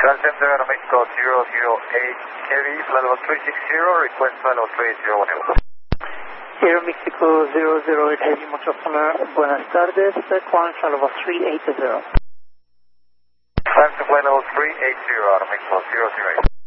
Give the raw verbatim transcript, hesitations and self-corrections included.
Transcender Aeroméxico zero zero eight Heavy, flight level three six zero, request flight level three zero one zero. Aeroméxico zero zero eight Heavy, Montreal, buenas tardes, climb flight level three eight zero. Climb to flight level three eight zero, Aeroméxico zero zero eight.